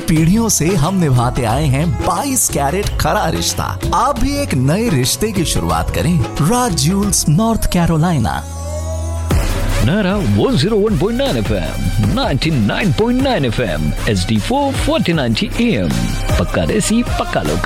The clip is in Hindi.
पीढ़ियों से हम निभाते आए हैं 22 कैरेट खरा रिश्ता। आप भी एक नए रिश्ते की शुरुआत करें राज Jules north Carolina. Nara 101.9 FM, 99.9 FM, HD4 1490 AM. पक्का देसी पक्का लोग।